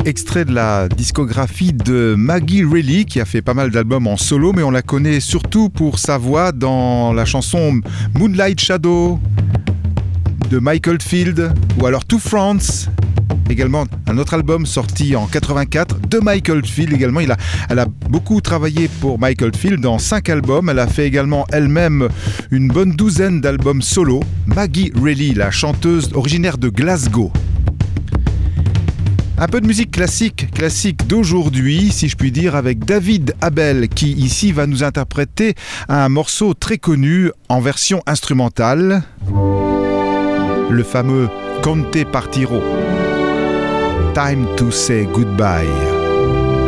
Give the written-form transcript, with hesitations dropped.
Extrait de la discographie de Maggie Reilly, qui a fait pas mal d'albums en solo, mais on la connaît surtout pour sa voix dans la chanson Moonlight Shadow de Michael Field, ou alors To France. Également un autre album sorti en 84 de Michael Field également. Elle a beaucoup travaillé pour Michael Field dans 5 albums. Elle a fait également elle-même une bonne douzaine d'albums solo. Maggie Reilly, la chanteuse originaire de Glasgow. Un peu de musique classique d'aujourd'hui, si je puis dire, avec David Abel, qui ici va nous interpréter un morceau très connu en version instrumentale, le fameux Conte Partiro. Time to say goodbye.